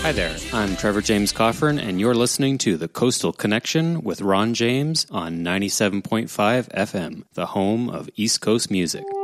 Hi there, I'm Trevor James Coffern, and you're listening to The Coastal Connection with Ron James on 97.5 FM, the home of East Coast music.